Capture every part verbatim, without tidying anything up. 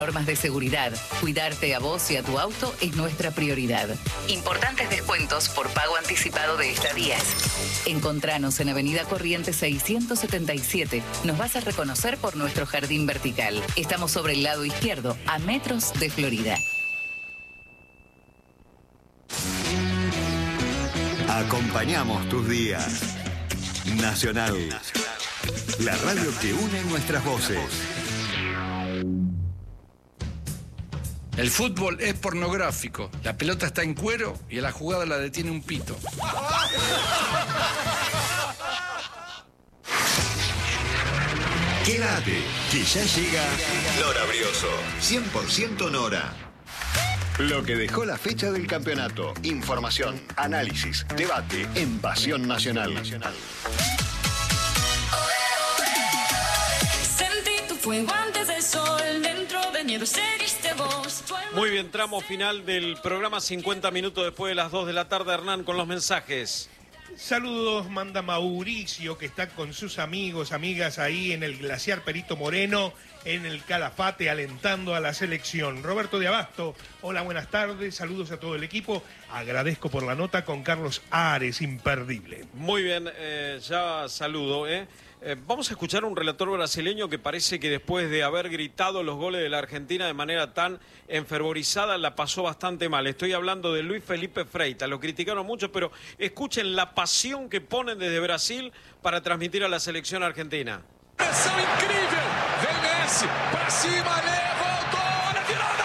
Normas de seguridad. Cuidarte a vos y a tu auto es nuestra prioridad. Importantes descuentos por pago anticipado de estadías. Encontranos en Avenida Corrientes seiscientos setenta y siete. Nos vas a reconocer por nuestro jardín vertical. Estamos sobre el lado izquierdo, a metros de Florida. Acompañamos tus días. Nacional. La radio que une nuestras voces. El fútbol es pornográfico. La pelota está en cuero y a la jugada la detiene un pito. Quédate, que ya llega Nora Brioso. cien por ciento Nora. Lo que dejó la fecha del campeonato. Información, análisis, debate en Pasión Nacional. Sentí tu fuego antes del sol, dentro de nieve seguiste vos. Muy bien, tramo final del programa, cincuenta minutos después de las dos de la tarde, Hernán, con los mensajes. Saludos, manda Mauricio, que está con sus amigos, amigas ahí en el Glaciar Perito Moreno, en el Calafate, alentando a la selección. Roberto de Abasto, hola, buenas tardes, saludos a todo el equipo. Agradezco por la nota con Carlos Ares, imperdible. Muy bien, eh, ya saludo, ¿eh? Eh, vamos a escuchar a un relator brasileño que parece que después de haber gritado los goles de la Argentina de manera tan enfervorizada la pasó bastante mal. Estoy hablando de Luis Felipe Freitas. Lo criticaron mucho, pero escuchen la pasión que ponen desde Brasil para transmitir a la selección argentina. Pressão incrível, vem Messi, para cima, levantou, na virada,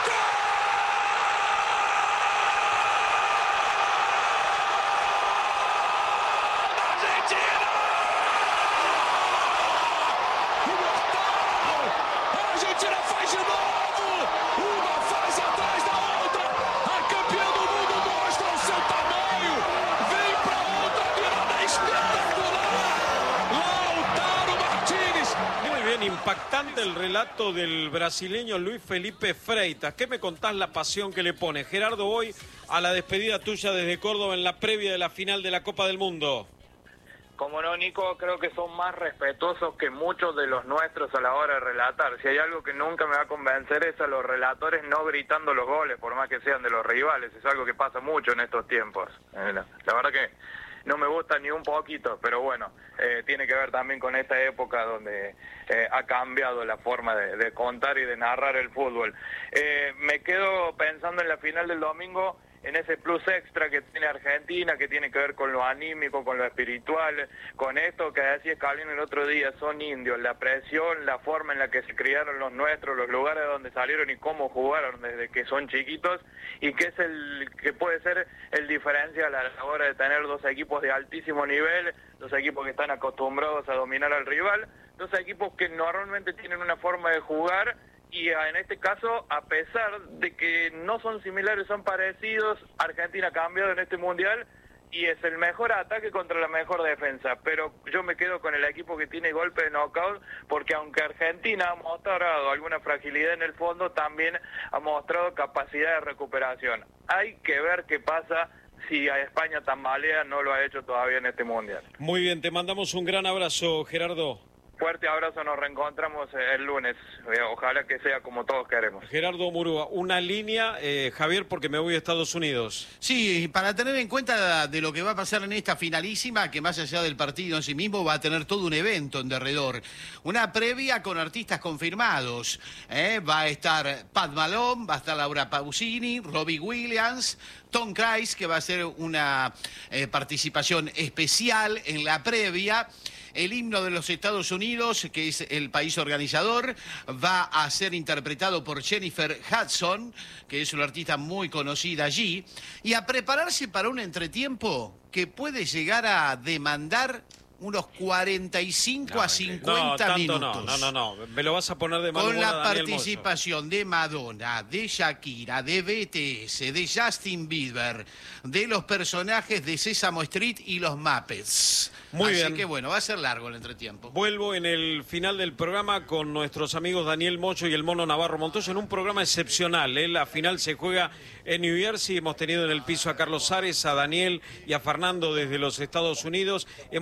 Impactante el relato del brasileño Luis Felipe Freitas. ¿Qué me contás la pasión que le pone Gerardo hoy a la despedida tuya desde Córdoba en la previa de la final de la Copa del Mundo? Como no, Nico, creo que son más respetuosos que muchos de los nuestros a la hora de relatar. Si hay algo que nunca me va a convencer es a los relatores no gritando los goles, por más que sean de los rivales. Es algo que pasa mucho en estos tiempos. La, la verdad que no me gusta ni un poquito, pero bueno, eh, tiene que ver también con esta época donde eh, ha cambiado la forma de, de contar y de narrar el fútbol. Eh, me quedo pensando en la final del domingo, en ese plus extra que tiene Argentina, que tiene que ver con lo anímico, con lo espiritual, con esto que decía Calvin el otro día, son indios, la presión, la forma en la que se criaron los nuestros, los lugares donde salieron y cómo jugaron desde que son chiquitos, y que es el que puede ser el diferencial a la hora de tener dos equipos de altísimo nivel, dos equipos que están acostumbrados a dominar al rival, dos equipos que normalmente tienen una forma de jugar. Y en este caso, a pesar de que no son similares, son parecidos, Argentina ha cambiado en este Mundial y es el mejor ataque contra la mejor defensa. Pero yo me quedo con el equipo que tiene golpe de knockout, porque aunque Argentina ha mostrado alguna fragilidad en el fondo, también ha mostrado capacidad de recuperación. Hay que ver qué pasa si a España tambalea, no lo ha hecho todavía en este Mundial. Muy bien, te mandamos un gran abrazo, Gerardo. Fuerte abrazo, nos reencontramos el lunes. Ojalá que sea como todos queremos. Gerardo Murúa, una línea, eh, Javier, porque me voy a Estados Unidos. Sí, para tener en cuenta de lo que va a pasar en esta finalísima, que más allá del partido en sí mismo va a tener todo un evento en derredor. Una previa con artistas confirmados. ¿eh? Va a estar Pat Malone, va a estar Laura Pausini, Robbie Williams, Tom Cruise, que va a hacer una eh, participación especial en la previa. El himno de los Estados Unidos, que es el país organizador, va a ser interpretado por Jennifer Hudson, que es una artista muy conocida allí, y a prepararse para un entretiempo que puede llegar a demandar unos cuarenta y cinco no, a cincuenta no, minutos. No, no, no, no, me lo vas a poner de mano. Con la Daniel participación Moyo. de Madonna, de Shakira, de B T S, de Justin Bieber, de los personajes de Sesame Street y los Muppets. Muy Así bien. que bueno, va a ser largo el entretiempo. Vuelvo en el final del programa con nuestros amigos Daniel Mocho y el Mono Navarro Montoya en un programa excepcional. ¿eh? La final se juega en New Jersey. Hemos tenido en el piso a Carlos Ares, a Daniel y a Fernando desde los Estados Unidos. Hemos charlado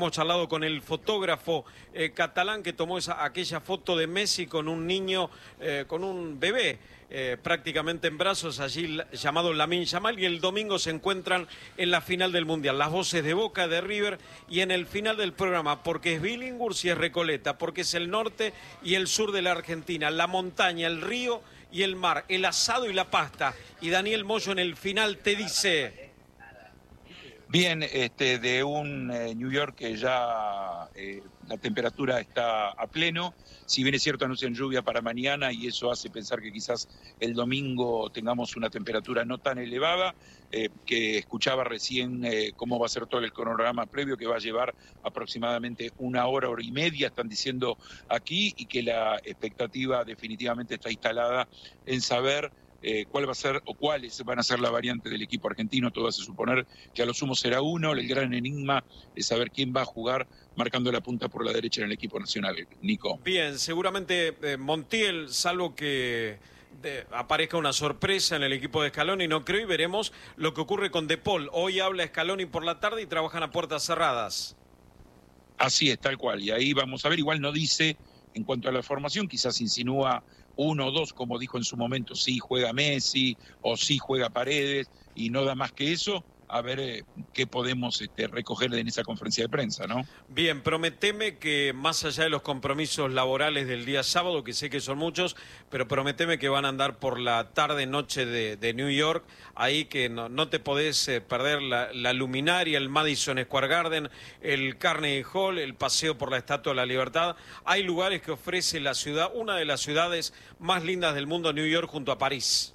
enojado con el fotógrafo eh, catalán que tomó esa, aquella foto de Messi con un niño, eh, con un bebé eh, prácticamente en brazos, allí llamado Lamine Yamal, y el domingo se encuentran en la final del Mundial. Las voces de Boca, de River, y en el final del programa, porque es Billinghurst y es Recoleta, porque es el norte y el sur de la Argentina, la montaña, el río y el mar, el asado y la pasta. Y Daniel Moyo en el final te dice... Bien, este, de un eh, New York que ya eh, la temperatura está a pleno. Si bien es cierto, anuncian lluvia para mañana y eso hace pensar que quizás el domingo tengamos una temperatura no tan elevada, eh, que escuchaba recién eh, cómo va a ser todo el cronograma previo, que va a llevar aproximadamente una hora, hora y media, están diciendo aquí, y que la expectativa definitivamente está instalada en saber Eh, cuál va a ser o cuáles van a ser la variante del equipo argentino. Todo hace suponer que a lo sumo será uno. El gran enigma es saber quién va a jugar marcando la punta por la derecha en el equipo nacional, Nico. Bien, seguramente eh, Montiel, salvo que de, aparezca una sorpresa en el equipo de Scaloni, no creo, y veremos lo que ocurre con De Paul. Hoy habla Scaloni por la tarde y trabajan a puertas cerradas. Así es, tal cual. Y ahí vamos a ver, igual no dice en cuanto a la formación, quizás insinúa uno o dos, como dijo en su momento, sí juega Messi o sí juega Paredes, y no da más que eso. A ver eh, qué podemos este, recoger en esa conferencia de prensa, ¿no? Bien, prometeme que más allá de los compromisos laborales del día sábado, que sé que son muchos, pero prometeme que van a andar por la tarde, noche de, de New York, ahí que no, no te podés eh, perder la, la luminaria, el Madison Square Garden, el Carnegie Hall, el paseo por la Estatua de la Libertad. Hay lugares que ofrece la ciudad, una de las ciudades más lindas del mundo, New York, junto a París.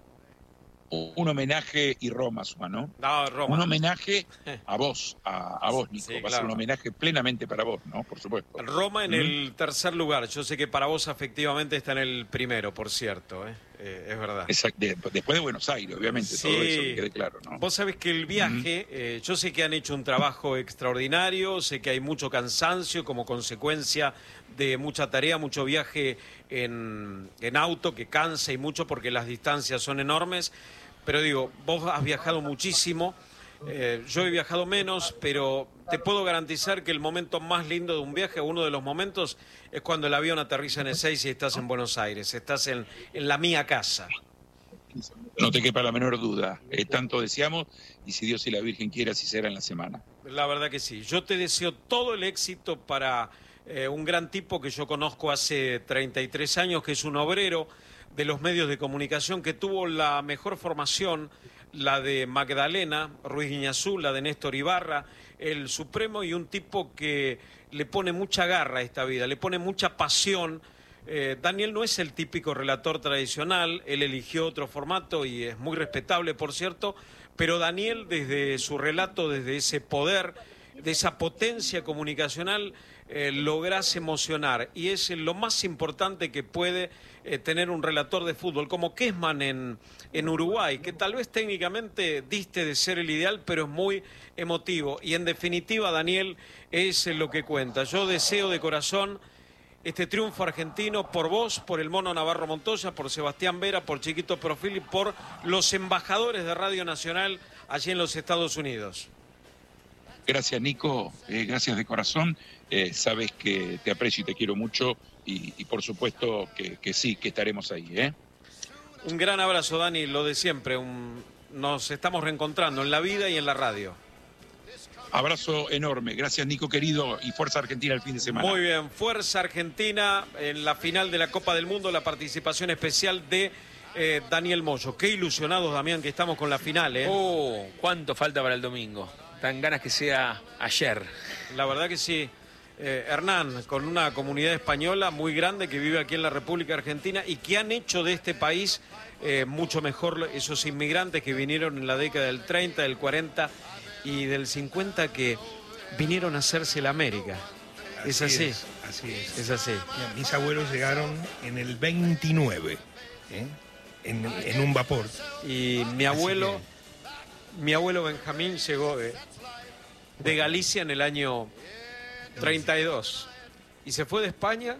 Un homenaje, y Roma suma, ¿no? No, Roma. Un homenaje a vos, a, a vos, Nico. Sí, Va claro. a ser un homenaje plenamente para vos, ¿no? Por supuesto. Roma en ¿Mm? el tercer lugar. Yo sé que para vos efectivamente está en el primero, por cierto, ¿eh? Eh, es verdad. Exacto. Después de Buenos Aires, obviamente, Sí. todo eso que quede claro, ¿no? Vos sabés que el viaje, eh, yo sé que han hecho un trabajo extraordinario, sé que hay mucho cansancio como consecuencia de mucha tarea, mucho viaje en, en auto que cansa y mucho porque las distancias son enormes. Pero digo, vos has viajado muchísimo, eh, yo he viajado menos, pero te puedo garantizar que el momento más lindo de un viaje, uno de los momentos, es cuando el avión aterriza en Ezeiza y estás en Buenos Aires, estás en, en la mía casa. No te quepa la menor duda. Eh, tanto deseamos, y si Dios y la Virgen quiere, así será en la semana. La verdad que sí. Yo te deseo todo el éxito para eh, un gran tipo que yo conozco hace treinta y tres años, que es un obrero de los medios de comunicación, que tuvo la mejor formación, la de Magdalena Ruiz Guiñazú, la de Néstor Ibarra, el Supremo, y un tipo que le pone mucha garra a esta vida, le pone mucha pasión. Eh, Daniel no es el típico relator tradicional, él eligió otro formato y es muy respetable, por cierto, pero Daniel, desde su relato, desde ese poder, de esa potencia comunicacional, eh, lográs emocionar, y es lo más importante que puede eh, tener un relator de fútbol, como Kessman en, en Uruguay, que tal vez técnicamente diste de ser el ideal, pero es muy emotivo, y en definitiva, Daniel, es lo que cuenta. Yo deseo de corazón este triunfo argentino por vos, por el Mono Navarro Montoya, por Sebastián Vera, por Chiquito Profili, por los embajadores de Radio Nacional allí en los Estados Unidos. Gracias, Nico, eh, gracias de corazón. Eh, sabes que te aprecio y te quiero mucho, y, y por supuesto que, que sí, que estaremos ahí, ¿eh? Un gran abrazo, Dani, lo de siempre. Un... Nos estamos reencontrando en la vida y en la radio. Abrazo enorme. Gracias, Nico, querido, y Fuerza Argentina el fin de semana. Muy bien, Fuerza Argentina en la final de la Copa del Mundo, la participación especial de eh, Daniel Moyo. Qué ilusionados, Damián, que estamos con la final, ¿eh? Oh, cuánto falta para el domingo. Dan ganas que sea ayer. La verdad que sí. Eh, Hernán, con una comunidad española muy grande que vive aquí en la República Argentina y que han hecho de este país eh, mucho mejor esos inmigrantes que vinieron en la década del treinta, del cuarenta y del cincuenta, que vinieron a hacerse la América. Así es así. Es, así es. Es así. Mira, mis abuelos llegaron en el veintinueve, ¿eh? en, en un vapor. Y mi abuelo, mi abuelo Benjamín llegó de, de Galicia en el año treinta y dos y se fue de España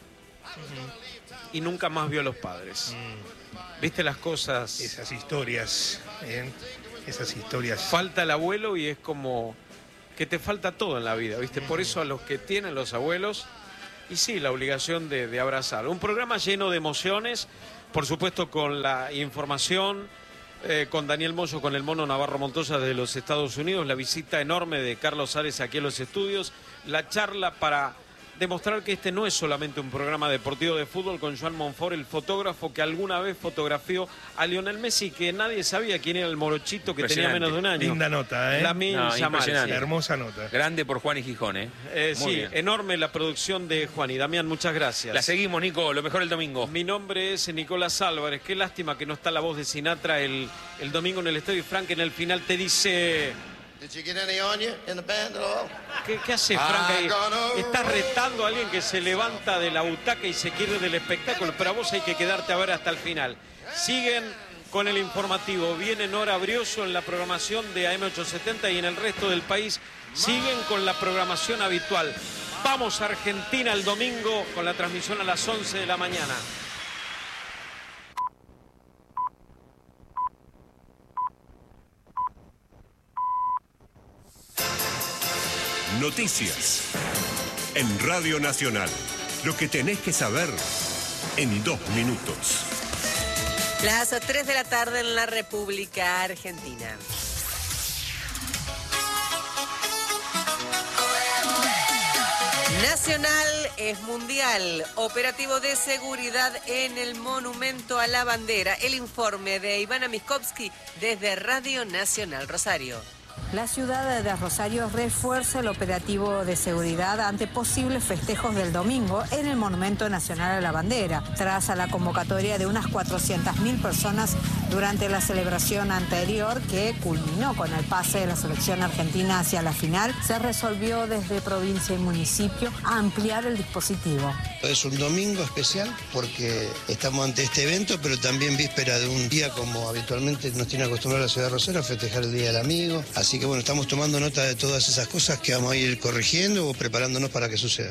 y nunca más vio a los padres. ¿Viste las cosas? Esas historias, ¿eh? Esas historias. Falta el abuelo y es como que te falta todo en la vida, ¿viste? Por eso a los que tienen los abuelos, y sí, la obligación de, de abrazar. Un programa lleno de emociones, por supuesto con la información, eh, con Daniel Moyo, con el Mono Navarro Montoya de los Estados Unidos, la visita enorme de Carlos Ares aquí en los estudios, la charla para demostrar que este no es solamente un programa deportivo de fútbol, con Joan Monfort, el fotógrafo que alguna vez fotografió a Lionel Messi, que nadie sabía quién era el morochito que tenía menos de un año. Linda nota, ¿eh? Lamine No, Yamal, impresionante. sí. Hermosa nota. Grande por Juan y Gijón, ¿eh? Eh, Muy sí, bien. enorme la producción de Juan y Damián, muchas gracias. La seguimos, Nico, lo mejor el domingo. Mi nombre es Nicolás Álvarez. Qué lástima que no está la voz de Sinatra el, el domingo en el estadio, y Frank en el final te dice... ¿Qué, qué hace Frank ahí? Estás retando a alguien que se levanta de la butaca y se quiere del espectáculo, pero a vos hay que quedarte a ver hasta el final. Siguen con el informativo. Viene Nora Brioso en la programación de A M ochocientos setenta y en el resto del país siguen con la programación habitual. Vamos a Argentina el domingo con la transmisión a las once de la mañana. Noticias en Radio Nacional. Lo que tenés que saber en dos minutos. Las tres de la tarde en la República Argentina. Nacional es mundial. Operativo de seguridad en el Monumento a la Bandera. El informe de Ivana Miskovsky desde Radio Nacional. Rosario. La ciudad de Rosario refuerza el operativo de seguridad ante posibles festejos del domingo en el Monumento Nacional a la Bandera, tras a la convocatoria de unas cuatrocientas mil personas durante la celebración anterior que culminó con el pase de la selección argentina hacia la final. Se resolvió desde provincia y municipio ampliar el dispositivo. Es un domingo especial porque estamos ante este evento, pero también víspera de un día como habitualmente nos tiene acostumbrado la ciudad de Rosario a festejar el Día del Amigo. Así que bueno, estamos tomando nota de todas esas cosas que vamos a ir corrigiendo o preparándonos para que suceda.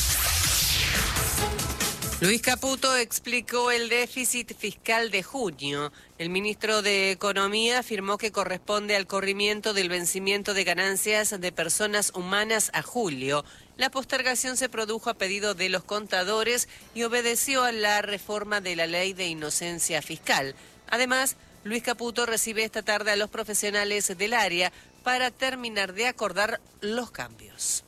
Luis Caputo explicó el déficit fiscal de junio. El ministro de Economía afirmó que corresponde al corrimiento del vencimiento de ganancias de personas humanas a julio. La postergación se produjo a pedido de los contadores y obedeció a la reforma de la ley de inocencia fiscal. Además, Luis Caputo recibe esta tarde a los profesionales del área para terminar de acordar los cambios.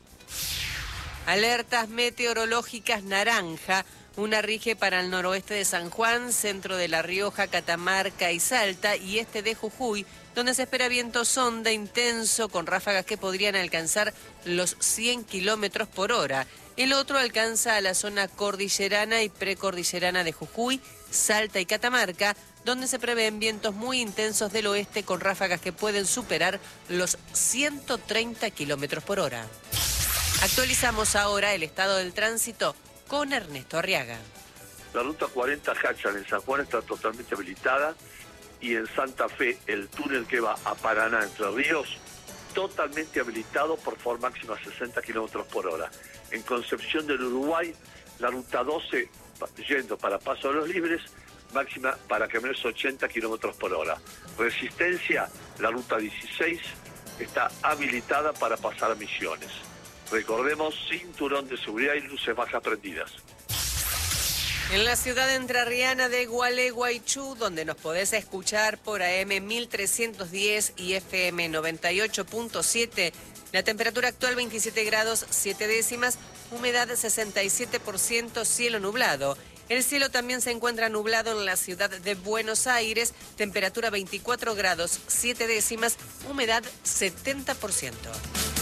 Alertas meteorológicas naranja. Una rige para el noroeste de San Juan, centro de La Rioja, Catamarca y Salta y este de Jujuy, donde se espera viento sonda intenso con ráfagas que podrían alcanzar los cien kilómetros por hora. El otro alcanza a la zona cordillerana y precordillerana de Jujuy, Salta y Catamarca, donde se prevén vientos muy intensos del oeste con ráfagas que pueden superar los ciento treinta kilómetros por hora. Actualizamos ahora el estado del tránsito con Ernesto Arriaga. La ruta cuarenta Hachal en San Juan está totalmente habilitada y en Santa Fe el túnel que va a Paraná, Entre Ríos, totalmente habilitado por favor máxima sesenta kilómetros por hora. En Concepción del Uruguay, la ruta doce yendo para Paso de los Libres, máxima para camiones ochenta kilómetros por hora. Resistencia, la ruta dieciséis está habilitada para pasar a Misiones. Recordemos, cinturón de seguridad y luces bajas prendidas. En la ciudad entrerriana de Gualeguaychú, donde nos podés escuchar por A M mil trescientos diez y F M noventa y ocho punto siete, la temperatura actual veintisiete grados siete décimas, humedad sesenta y siete por ciento, cielo nublado. El cielo también se encuentra nublado en la ciudad de Buenos Aires, temperatura veinticuatro grados siete décimas, humedad setenta por ciento.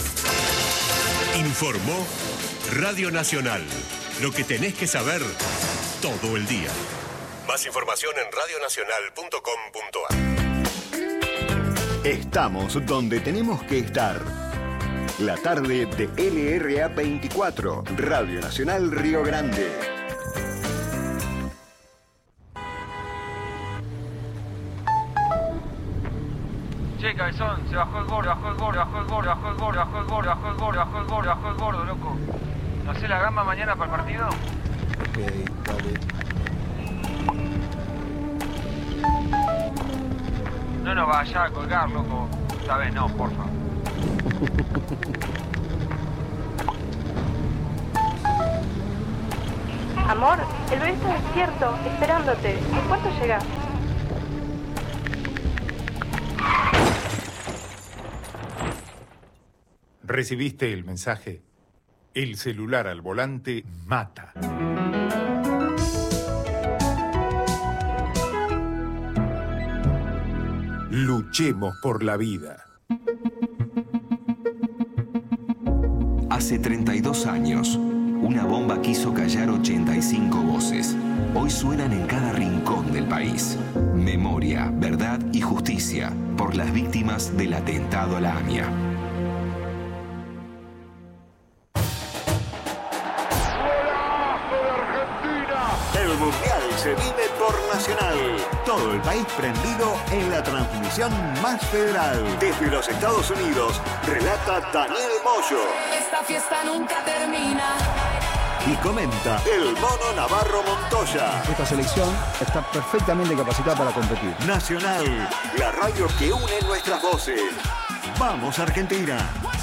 Informó Radio Nacional. Lo que tenés que saber todo el día. Más información en radio nacional punto com punto a r. Estamos donde tenemos que estar. La tarde de L R A veinticuatro, Radio Nacional Río Grande. Che, cabezón, se bajó el gordo, bajó el gordo, bajó el gordo, bajó el gordo, bajó el gordo, bajó el gordo, bajó el gordo, bajó el gordo, loco. ¿No hace la gamba mañana para el partido? Ok, dale. No nos vaya a colgar, loco. Esta vez no, porfa. Amor, el bebé está despierto, esperándote. ¿En cuánto llegas? ¿Recibiste el mensaje? El celular al volante mata. Luchemos por la vida. Hace treinta y dos años, una bomba quiso callar ochenta y cinco voces. Hoy suenan en cada rincón del país. Memoria, verdad y justicia por las víctimas del atentado a la AMIA. El Mundial se vive por Nacional. Todo el país prendido en la transmisión más federal. Desde los Estados Unidos, relata Daniel Moyo. Esta fiesta nunca termina. Y comenta el Mono Navarro Montoya. Esta selección está perfectamente capacitada para competir. Nacional, la radio que une nuestras voces. ¡Vamos, Argentina!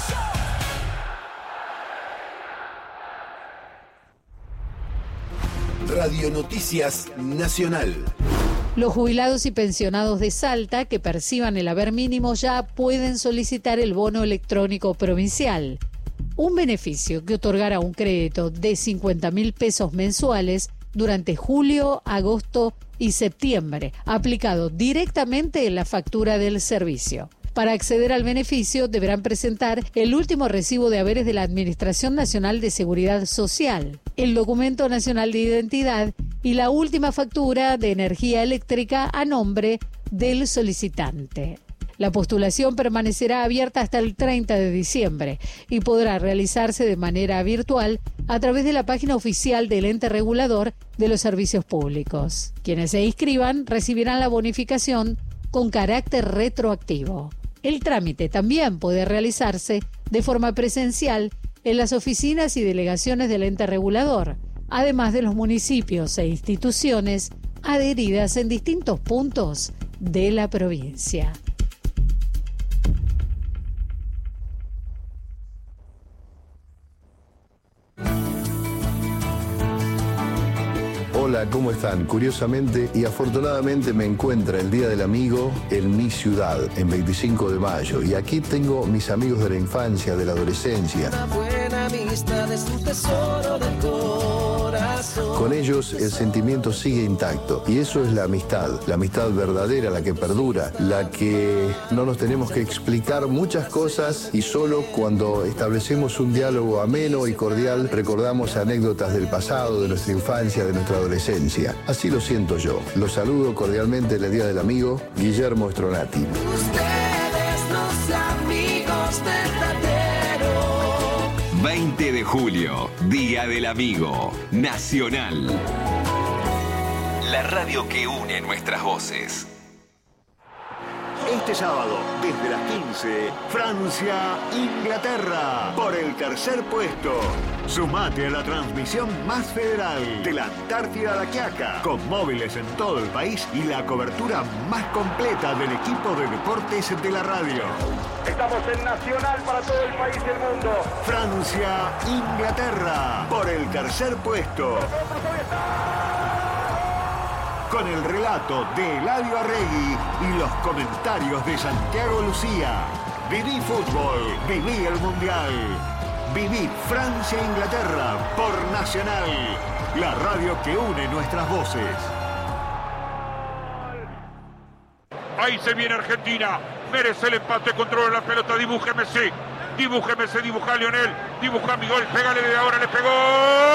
Radio Noticias Nacional. Los jubilados y pensionados de Salta que perciban el haber mínimo ya pueden solicitar el bono electrónico provincial. Un beneficio que otorgará un crédito de cincuenta mil pesos mensuales durante julio, agosto y septiembre, aplicado directamente en la factura del servicio. Para acceder al beneficio deberán presentar el último recibo de haberes de la Administración Nacional de Seguridad Social, el documento nacional de identidad y la última factura de energía eléctrica a nombre del solicitante. La postulación permanecerá abierta hasta el treinta de diciembre y podrá realizarse de manera virtual a través de la página oficial del ente regulador de los servicios públicos. Quienes se inscriban recibirán la bonificación con carácter retroactivo. El trámite también puede realizarse de forma presencial en las oficinas y delegaciones del ente regulador, además de los municipios e instituciones adheridas en distintos puntos de la provincia. Hola, ¿cómo están? Curiosamente y afortunadamente me encuentra el Día del Amigo en mi ciudad, en veinticinco de mayo. Y aquí tengo mis amigos de la infancia, de la adolescencia. Una buena amistad es un tesoro del corazón. Con ellos el sentimiento sigue intacto. Y eso es la amistad, la amistad verdadera, la que perdura, la que no nos tenemos que explicar muchas cosas y solo cuando establecemos un diálogo ameno y cordial recordamos anécdotas del pasado, de nuestra infancia, de nuestra adolescencia. Así lo siento yo. Los saludo cordialmente en el Día del Amigo, Guillermo Stronati. Ustedes los amigos verdaderos. veinte de julio, Día del Amigo, Nacional. La radio que une nuestras voces. Este sábado, desde las quince, Francia-Inglaterra, por el tercer puesto. Sumate a la transmisión más federal de la Antártida a la Quiaca, con móviles en todo el país y la cobertura más completa del equipo de deportes de la radio. Estamos en Nacional para todo el país y el mundo. Francia-Inglaterra, por el tercer puesto. Con el relato de Eladio Arregui y los comentarios de Santiago Lucía. Viví fútbol, viví el Mundial. Viví Francia-Inglaterra por Nacional, la radio que une nuestras voces. Ahí se viene Argentina, merece el empate, controla la pelota, dibuja Messi, dibuja Messi, dibuja Lionel, dibuja Miguel, pégale de ahora, le pegó.